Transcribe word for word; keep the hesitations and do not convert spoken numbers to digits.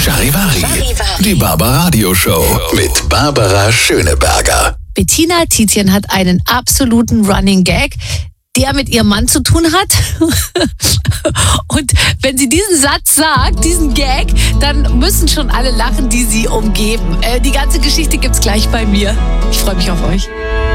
Charivari, die Barbaradio Show mit Barbara Schöneberger. Bettina Tietjen hat einen absoluten Running Gag, der mit ihrem Mann zu tun hat. Und wenn sie diesen Satz sagt, diesen Gag, dann müssen schon alle lachen, die sie umgeben. Äh, die ganze Geschichte gibt's gleich bei mir. Ich freue mich auf euch.